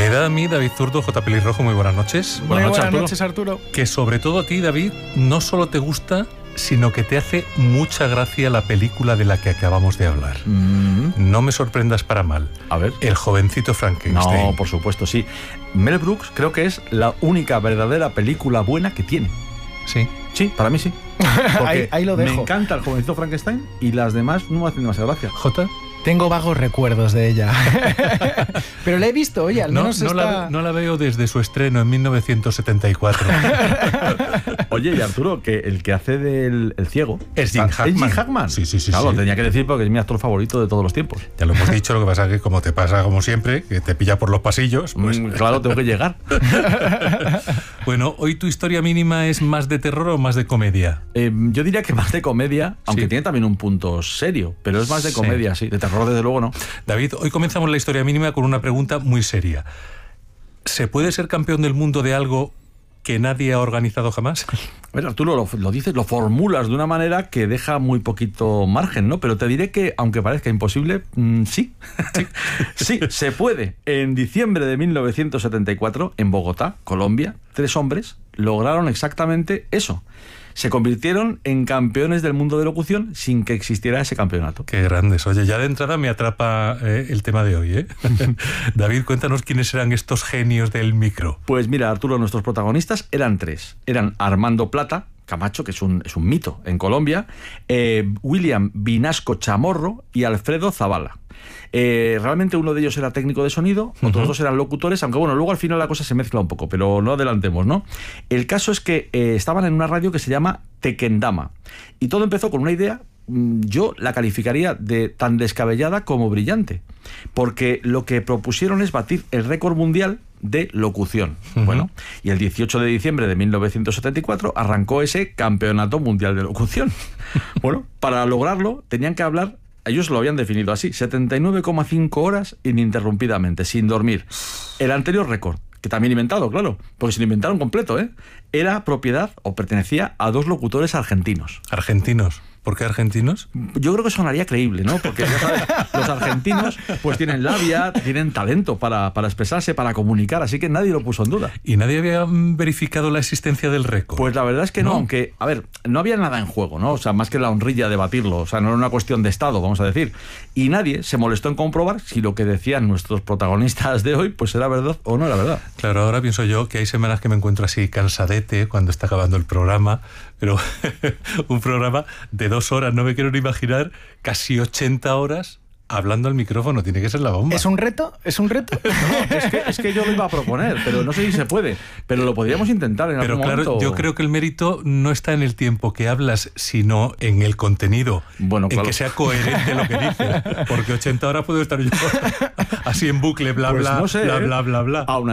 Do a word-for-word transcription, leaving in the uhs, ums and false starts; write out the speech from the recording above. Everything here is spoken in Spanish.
Me da a mí, David Zurdo, J. Pelirrojo, muy buenas noches. Muy Buenas, buenas noches, noches, Arturo. Que sobre todo a ti, David, no solo te gusta, sino que te hace mucha gracia la película de la que acabamos de hablar. Mm. No me sorprendas para mal. A ver. El jovencito Frankenstein. No, por supuesto, sí. Mel Brooks creo que es la única verdadera película buena que tiene. Sí. Sí, para mí sí. Porque ahí, ahí lo dejo. me encanta el jovencito Frankenstein y las demás no me hacen demasiada gracia. ¿Jota? Tengo vagos recuerdos de ella. Pero la he visto, oye, al No, menos no, está... la, no la veo desde su estreno en mil novecientos setenta y cuatro. Oye, y Arturo, que el que hace del el ciego Es Jim Hackman. ¿Es Jim Hackman? Sí, sí, sí, Claro, sí. lo tenía que decir porque es mi actor favorito de todos los tiempos. Ya lo hemos dicho, lo que pasa es que como te pasa como siempre, que te pilla por los pasillos, pues... Mm, claro, tengo que llegar. Bueno, hoy tu historia mínima es más de terror o más de comedia. Eh, yo diría que más de comedia, aunque Sí. tiene también un punto serio, pero es más de Sí. comedia, sí. De terror, desde luego, no. David, hoy comenzamos la historia mínima con una pregunta muy seria. ¿Se puede ser campeón del mundo de algo que nadie ha organizado jamás? A ver, Arturo, lo, lo dices, lo formulas de una manera que deja muy poquito margen, ¿no? Pero te diré que, aunque parezca imposible, mmm, sí. sí. Sí, se puede. En diciembre de mil novecientos setenta y cuatro, en Bogotá, Colombia, tres hombres lograron exactamente eso. Se convirtieron en campeones del mundo de locución sin que existiera ese campeonato. Qué grandes. Oye, ya de entrada me atrapa eh, el tema de hoy, ¿eh? David, cuéntanos quiénes eran estos genios del micro. Pues mira, Arturo, nuestros protagonistas eran tres. Eran Armando Plata Camacho, que es un, es un mito en Colombia, eh, William Vinasco Chamorro y Alfredo Zavala. Eh, realmente uno de ellos era técnico de sonido, otros uh-huh. dos eran locutores, aunque bueno, luego al final la cosa se mezcla un poco, pero no adelantemos, ¿no? El caso es que eh, estaban en una radio que se llama Tequendama, y todo empezó con una idea, yo la calificaría de tan descabellada como brillante, porque lo que propusieron es batir el récord mundial de locución. Uh-huh. Bueno, y el dieciocho de diciembre de mil novecientos setenta y cuatro arrancó ese campeonato mundial de locución. Bueno, para lograrlo tenían que hablar, ellos lo habían definido así, setenta y nueve coma cinco horas ininterrumpidamente, sin dormir. El anterior récord, que también inventado, claro, porque se lo inventaron completo, ¿eh? Era propiedad o pertenecía a dos locutores argentinos. ¿Argentinos? ¿Por qué argentinos? Yo creo que sonaría creíble, ¿no? Porque ya sabes, los argentinos pues tienen labia, tienen talento para, para expresarse, para comunicar, así que nadie lo puso en duda. ¿Y nadie había verificado la existencia del récord? Pues la verdad es que no, no, aunque, a ver, no había nada en juego, ¿no? O sea, más que la honrilla de batirlo, o sea, no era una cuestión de estado, vamos a decir. Y nadie se molestó en comprobar si lo que decían nuestros protagonistas de hoy, pues era verdad o no era verdad. Claro, ahora pienso yo que hay semanas que me encuentro así cansadete cuando está acabando el programa, pero un programa de dos horas, no me quiero ni imaginar, casi ochenta horas hablando al micrófono, tiene que ser la bomba. ¿Es un reto? ¿Es un reto? No, es que, es que yo lo iba a proponer, pero no sé si se puede, pero lo podríamos intentar en pero algún claro, momento. Yo creo que el mérito no está en el tiempo que hablas, sino en el contenido, bueno, claro. en que sea coherente lo que dices, porque ochenta horas puedo estar yo así en bucle, bla, pues bla, no sé, bla, ¿eh? bla, bla, bla. Aún